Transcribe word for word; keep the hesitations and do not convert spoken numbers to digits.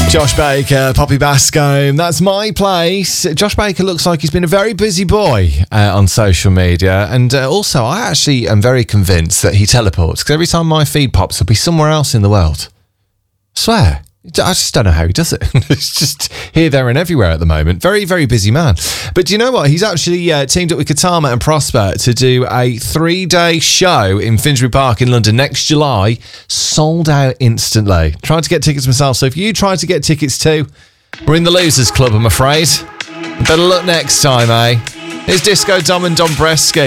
Josh Baker, Poppy Bascombe, that's my place. Josh Baker looks like he's been a very busy boy uh, on social media. And uh, also, I actually am very convinced that he teleports, because every time my feed pops up, he's somewhere else in the world. I swear. I just don't know how he does it. It's just here, there and everywhere at the moment. Very, very busy man. But do you know what? He's actually uh, teamed up with Katama and Prosper to do a three-day show in Finsbury Park in London next July. Sold out instantly. Tried to get tickets myself. So if you try to get tickets too, we're in the Losers Club, I'm afraid. Better luck next time, eh? Here's Disco Dom and Dombresky.